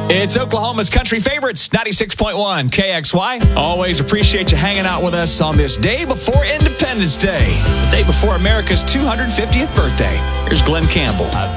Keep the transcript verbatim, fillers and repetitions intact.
It's Oklahoma's country favorites, ninety-six point one K X Y. Always appreciate you hanging out with us on this day before Independence Day, the day before America's two hundred fiftieth birthday. Here's Glenn Campbell.